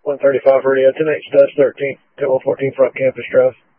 135 radio, 10-8 Studs 13, 10-114 Front Campus Drive.